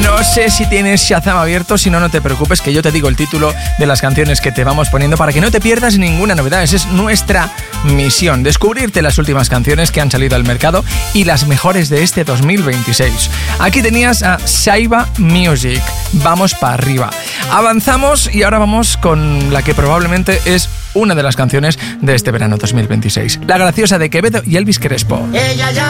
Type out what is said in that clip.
No sé si tienes Shazam abierto, si no, no te preocupes, que yo te digo el título de las canciones que te vamos poniendo para que no te pierdas ninguna novedad. Esa es nuestra misión, descubrirte las últimas canciones que han salido al mercado y las mejores de este 2026. Aquí tenías a Saiba Music. Vamos para arriba. Avanzamos y ahora vamos con la que probablemente es una de las canciones de este verano 2026. La graciosa de Quevedo y Elvis Crespo.